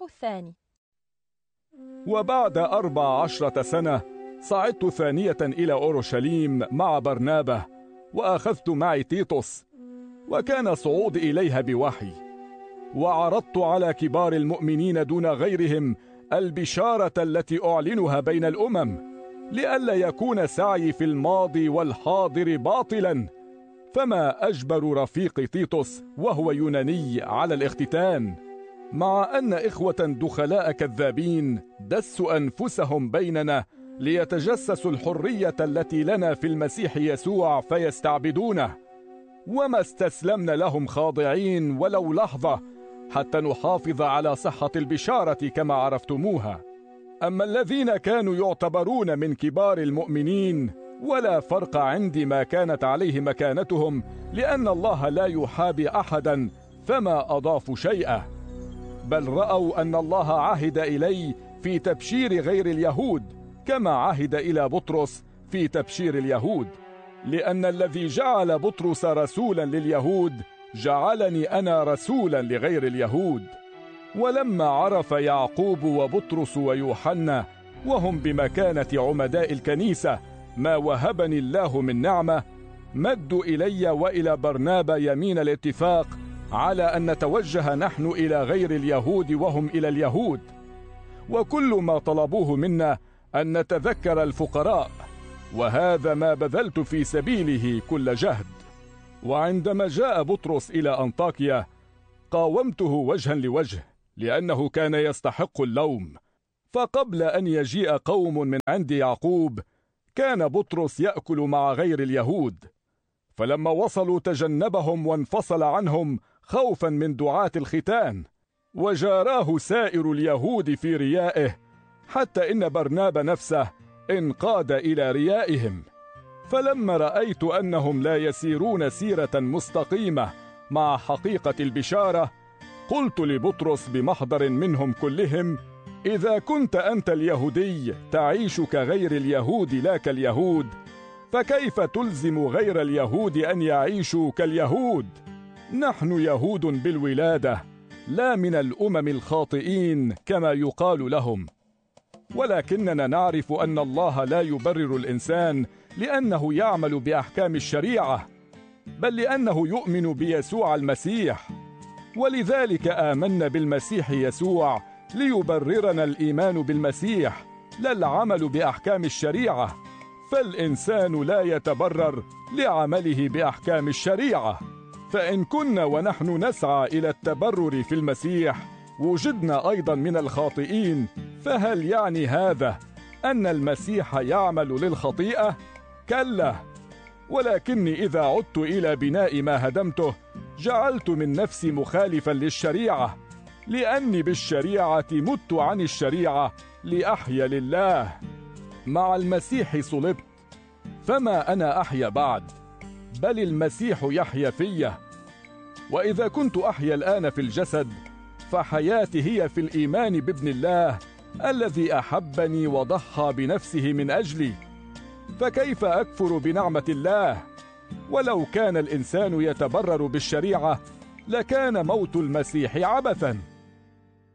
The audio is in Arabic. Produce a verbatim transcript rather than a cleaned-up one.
الثاني. وبعد أربع عشرة سنة صعدت ثانية إلى أورشليم مع برنابة، وأخذت معي تيتوس، وكان صعود إليها بوحي. وعرضت على كبار المؤمنين دون غيرهم البشارة التي أعلنها بين الأمم، لئلا يكون سعي في الماضي والحاضر باطلا. فما أجبر رفيقي تيتوس وهو يوناني على الاختتان، مع أن إخوة دخلاء كذابين دسوا أنفسهم بيننا ليتجسسوا الحرية التي لنا في المسيح يسوع فيستعبدونه، وما استسلمنا لهم خاضعين ولو لحظة حتى نحافظ على صحة البشارة كما عرفتموها. أما الذين كانوا يعتبرون من كبار المؤمنين ولا فرق عندي ما كانت عليه مكانتهم، لأن الله لا يحابي أحدا، فما أضافوا شيئا، بل رأوا أن الله عهد إلي في تبشير غير اليهود كما عهد إلى بطرس في تبشير اليهود، لأن الذي جعل بطرس رسولا لليهود جعلني أنا رسولا لغير اليهود. ولما عرف يعقوب وبطرس ويوحنا وهم بمكانة عمداء الكنيسة ما وهبني الله من نعمة، مدوا إلي وإلى برنابا يمين الاتفاق على أن نتوجه نحن إلى غير اليهود وهم إلى اليهود، وكل ما طلبوه منا أن نتذكر الفقراء، وهذا ما بذلت في سبيله كل جهد. وعندما جاء بطرس إلى أنطاكيا قاومته وجها لوجه، لأنه كان يستحق اللوم. فقبل أن يجيء قوم من عند يعقوب كان بطرس يأكل مع غير اليهود، فلما وصلوا تجنبهم وانفصل عنهم خوفا من دعاة الختان، وجاراه سائر اليهود في ريائه، حتى إن برنابا نفسه انقاد إلى ريائهم. فلما رأيت أنهم لا يسيرون سيرة مستقيمة مع حقيقة البشارة، قلت لبطرس بمحضر منهم كلهم: إذا كنت أنت اليهودي تعيش كغير اليهود لا كاليهود، فكيف تلزم غير اليهود أن يعيشوا كاليهود؟ نحن يهود بالولادة، لا من الأمم الخاطئين كما يقال لهم، ولكننا نعرف أن الله لا يبرر الإنسان لأنه يعمل بأحكام الشريعة، بل لأنه يؤمن بيسوع المسيح، ولذلك آمنا بالمسيح يسوع ليبررنا الإيمان بالمسيح لا العمل بأحكام الشريعة، فالإنسان لا يتبرر لعمله بأحكام الشريعة. فإن كنا ونحن نسعى إلى التبرر في المسيح وجدنا أيضا من الخاطئين، فهل يعني هذا أن المسيح يعمل للخطيئة؟ كلا، ولكني إذا عدت إلى بناء ما هدمته جعلت من نفسي مخالفا للشريعة، لأني بالشريعة مت عن الشريعة لأحيا لله. مع المسيح صلبت، فما أنا أحيا بعد، بل المسيح يحيا فيا. وإذا كنت أحيا الآن في الجسد، فحياتي هي في الإيمان بابن الله الذي أحبني وضحى بنفسه من أجلي. فكيف أكفر بنعمة الله؟ ولو كان الإنسان يتبرر بالشريعة لكان موت المسيح عبثا.